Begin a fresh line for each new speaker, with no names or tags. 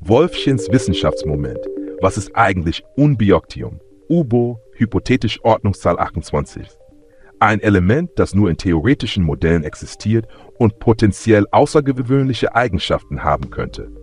Wolffchens Wissenschaftsmoment. Was ist eigentlich Unbioctium? UBO, hypothetisch Ordnungszahl 28. Ein Element, das nur in theoretischen Modellen existiert und potenziell außergewöhnliche Eigenschaften haben könnte.